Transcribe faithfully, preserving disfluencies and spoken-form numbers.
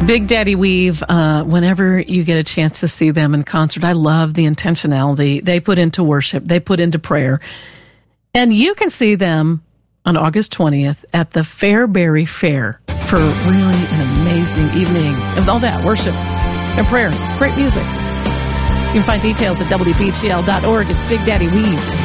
Big Daddy Weave, uh, whenever you get a chance to see them in concert, I love the intentionality they put into worship, they put into prayer. And you can see them on August twentieth at the Fairbury Fair for really an amazing evening of all that worship and prayer. Great music. You can find details at W B G L dot org. It's Big Daddy Weave.